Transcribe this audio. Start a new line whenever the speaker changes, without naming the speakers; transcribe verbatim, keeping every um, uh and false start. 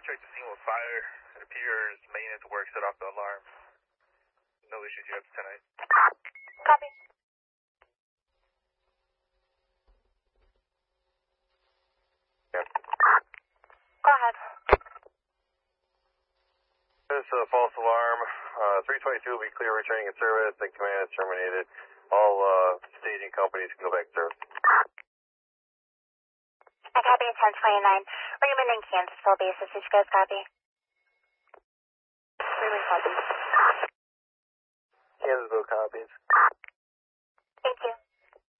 checked the scene with fire. It appears maintenance work set off the alarm. No issues yet tonight.
Copy.
Yeah.
Go ahead.
This is a false alarm. Uh, three twenty-two will be clear returning in service. The command is terminated. All uh, staging companies can go back to service.
I copy at ten twenty-nine. Raymond in Kansasville basis. Did you guys copy? Raymond copy.
Kansasville copies.
Thank you.